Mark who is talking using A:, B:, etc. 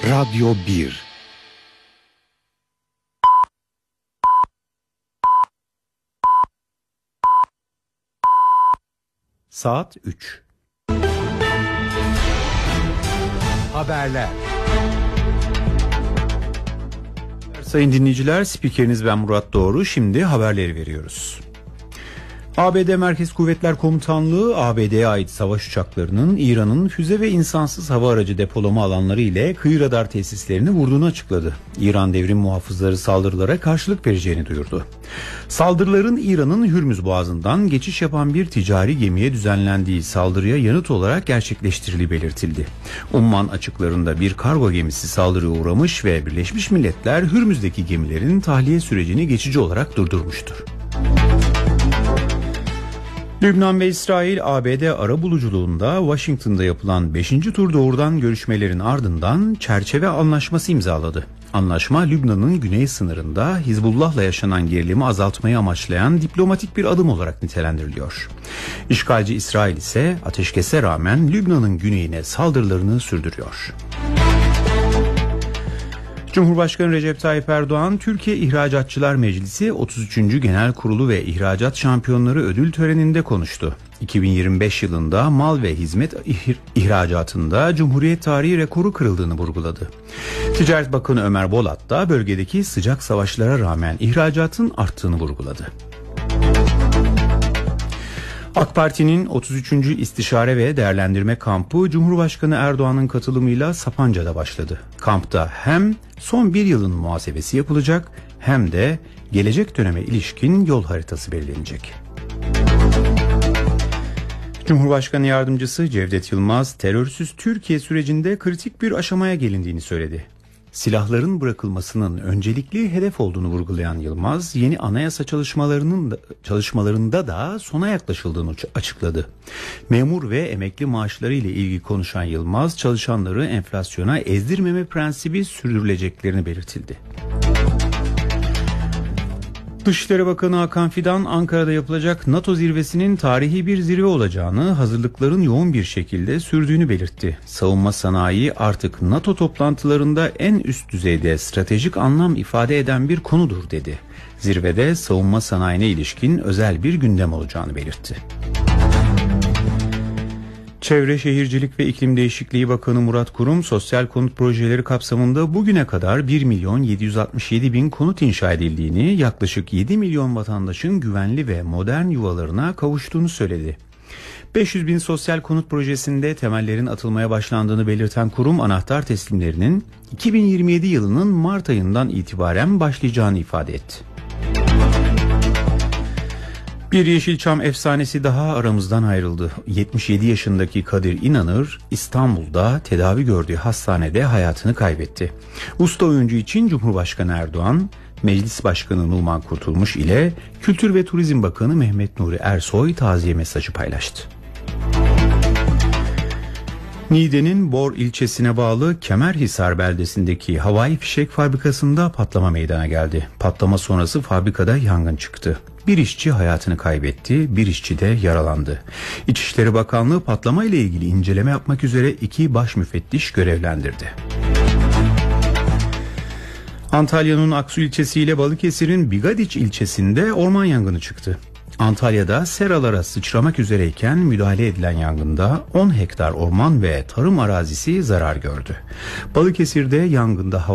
A: Radyo 1. Saat 3. Haberler. Sayın dinleyiciler, spikeriniz ben Murat Doğru. Şimdi haberleri veriyoruz. ABD Merkez Kuvvetler Komutanlığı, ABD'ye ait savaş uçaklarının İran'ın füze ve insansız hava aracı depolama alanları ile kıyı radar tesislerini vurduğunu açıkladı. İran devrim muhafızları saldırılara karşılık vereceğini duyurdu. Saldırıların İran'ın Hürmüz Boğazı'ndan geçiş yapan bir ticari gemiye düzenlendiği saldırıya yanıt olarak gerçekleştirildiği belirtildi. Umman açıklarında bir kargo gemisi saldırıya uğramış ve Birleşmiş Milletler Hürmüz'deki gemilerin tahliye sürecini geçici olarak durdurmuştur. Lübnan ve İsrail, ABD arabuluculuğunda Washington'da yapılan 5. tur doğrudan görüşmelerin ardından çerçeve anlaşması imzaladı. Anlaşma, Lübnan'ın güney sınırında Hizbullah'la yaşanan gerilimi azaltmayı amaçlayan diplomatik bir adım olarak nitelendiriliyor. İşgalci İsrail ise ateşkese rağmen Lübnan'ın güneyine saldırılarını sürdürüyor. Cumhurbaşkanı Recep Tayyip Erdoğan, Türkiye İhracatçılar Meclisi 33. Genel Kurulu ve İhracat Şampiyonları ödül töreninde konuştu. 2025 yılında mal ve hizmet ihracatında Cumhuriyet tarihi rekoru kırıldığını vurguladı. Ticaret Bakanı Ömer Bolat da bölgedeki sıcak savaşlara rağmen ihracatın arttığını vurguladı. AK Parti'nin 33. İstişare ve Değerlendirme Kampı Cumhurbaşkanı Erdoğan'ın katılımıyla Sapanca'da başladı. Kampta hem son bir yılın muhasebesi yapılacak hem de gelecek döneme ilişkin yol haritası belirlenecek. Cumhurbaşkanı Yardımcısı Cevdet Yılmaz, terörsüz Türkiye sürecinde kritik bir aşamaya gelindiğini söyledi. Silahların bırakılmasının öncelikli hedef olduğunu vurgulayan Yılmaz, yeni anayasa çalışmalarında da sona yaklaşıldığını açıkladı. Memur ve emekli maaşları ile ilgili konuşan Yılmaz, çalışanları enflasyona ezdirmeme prensibi sürdürüleceklerini belirtildi. Dışişleri Bakanı Hakan Fidan, Ankara'da yapılacak NATO zirvesinin tarihi bir zirve olacağını, hazırlıkların yoğun bir şekilde sürdüğünü belirtti. Savunma sanayi artık NATO toplantılarında en üst düzeyde stratejik anlam ifade eden bir konudur dedi. Zirvede savunma sanayine ilişkin özel bir gündem olacağını belirtti. Çevre, Şehircilik ve İklim Değişikliği Bakanı Murat Kurum, sosyal konut projeleri kapsamında bugüne kadar 1.767.000 konut inşa edildiğini, yaklaşık 7 milyon vatandaşın güvenli ve modern yuvalarına kavuştuğunu söyledi. 500.000 sosyal konut projesinde temellerin atılmaya başlandığını belirten kurum, anahtar teslimlerinin 2027 yılının Mart ayından itibaren başlayacağını ifade etti. Bir Yeşilçam efsanesi daha aramızdan ayrıldı. 77 yaşındaki Kadir İnanır, İstanbul'da tedavi gördüğü hastanede hayatını kaybetti. Usta oyuncu için Cumhurbaşkanı Erdoğan, Meclis Başkanı Numan Kurtulmuş ile Kültür ve Turizm Bakanı Mehmet Nuri Ersoy taziye mesajı paylaştı. Niğde'nin Bor ilçesine bağlı Kemerhisar beldesindeki havai fişek fabrikasında patlama meydana geldi. Patlama sonrası fabrikada yangın çıktı. Bir işçi hayatını kaybetti, bir işçi de yaralandı. İçişleri Bakanlığı patlama ile ilgili inceleme yapmak üzere 2 baş müfettiş görevlendirdi. Antalya'nın Aksu ilçesi ile Balıkesir'in Bigadiç ilçesinde orman yangını çıktı. Antalya'da seralara sıçramak üzereyken müdahale edilen yangında 10 hektar orman ve tarım arazisi zarar gördü. Balıkesir'de yangında